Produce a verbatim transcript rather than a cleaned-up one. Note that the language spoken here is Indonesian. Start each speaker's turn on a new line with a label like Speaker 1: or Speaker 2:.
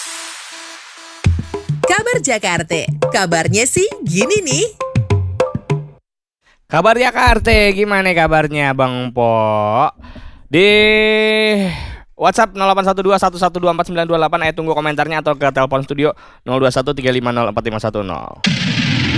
Speaker 1: Kabar Jakarta, kabarnya sih gini nih.
Speaker 2: Kabar Jakarta, gimana kabarnya Bang Po? Di WhatsApp nol delapan satu dua satu satu dua empat sembilan dua delapan, ayo tunggu komentarnya, atau ke telepon studio nol dua satu tiga lima nol empat lima satu nol.